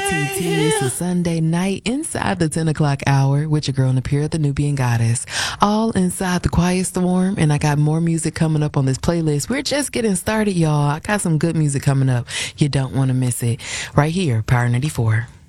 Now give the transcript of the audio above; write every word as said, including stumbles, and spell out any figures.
T T. It's a Sunday night inside the ten o'clock hour with your girl Napier, the Nubian Goddess. All inside the Quiet Storm, and I got more music coming up on this playlist. We're just getting started, y'all. I got some good music coming up. You don't want to miss it. Right here, Power ninety-four.